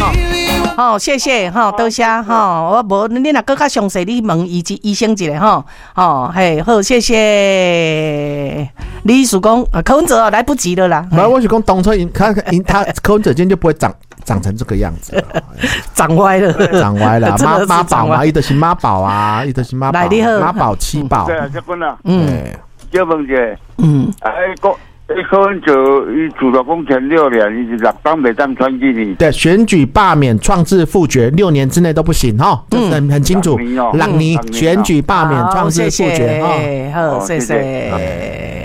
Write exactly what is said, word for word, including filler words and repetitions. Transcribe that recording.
哈。好，谢谢哈，多谢哈。我无你若搁较详细，你问医医生一下哈。哦，嘿，好，谢谢。李曙讲，柯文哲来不及了啦。 没，我是讲当初因他因他柯文哲今天就不会长长成这个样子了， 长歪了， 长歪了。妈妈宝嘛，伊就是妈宝啊，伊就是妈宝，妈宝七宝。 对啊，结婚了。 嗯， 结婚者， 嗯， 哎，个。欸，柯文哲伊主导工前六年，伊是六当袂当选举呢。 对，选举罢免、创制、复决，六年之内都不行哈，这是很很清楚。 六年哦， 六年选举罢免、创制、复决哈。 好，谢谢。